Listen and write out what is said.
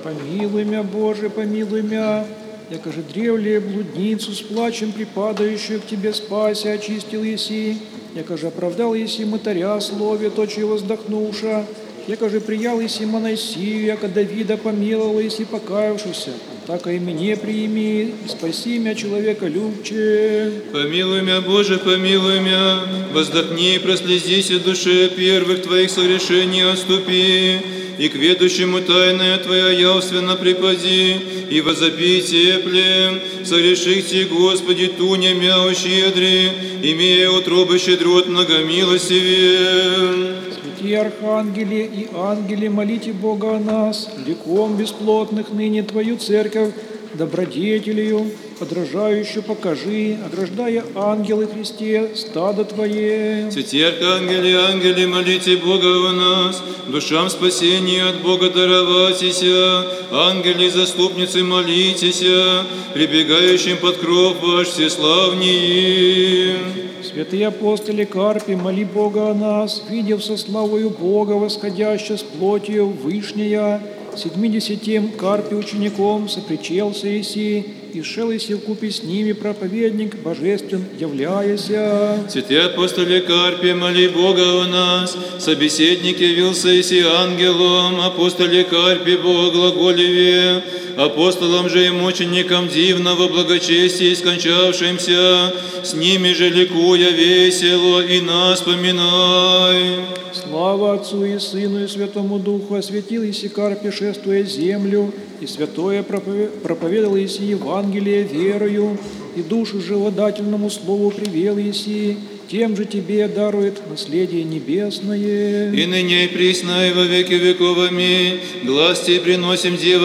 Помилуй мя, Боже, помилуй мя, яко же древле блудницу с плачем припадающую к Тебе спася очистил еси, яко же оправдал еси мытаря слове, точи воздохнуша, яко же приял еси Моносию, яко Давида помиловал еси покаявшуюся, так и мне приими, и спаси мя человека любче. Помилуй мя, Боже, помилуй мя, воздохни и прослезись от душе первых Твоих согрешений отступи, и к ведущему тайное Твоя явственно припади, и возопи тепле, согрешихте, Господи, туня мя щедри, имея утробы щедрот многомилостивее. Святые архангели и ангели, молите Бога о нас, ликом бесплотных ныне Твою церковь, добродетелью, подражающую покажи, ограждая ангелы Христе, стадо Твое. Святые архангели, ангели, молите Бога о нас, душам спасения от Бога дароватися, ангели, заступницы, молитеся, прибегающим под кров ваш всеславней. Святые апостоли Карпи, моли Бога о нас, видев со славою Бога, восходящая с плотью вышняя, 70 Карпи учеником сопричелся еси, и шел еси вкупе с ними проповедник божествен являяся. Святые апостоли Карпи, моли Бога о нас, собеседник явился еси ангелом, апостоли Карпи, Бога глаголеве, апостолам же и мученикам дивного благочестия скончавшимся, с ними же ликуя весело и нас поминай. Слава Отцу и Сыну и Святому Духу, осветил еси Карпи, шествуя землю, и святое проповедал еси Евангелие верою, и душу живодательному слову привел еси, тем же тебе дарует наследие небесное. И ныне и присно и во веки веков. Аминь. Глас тебе приносим, Дева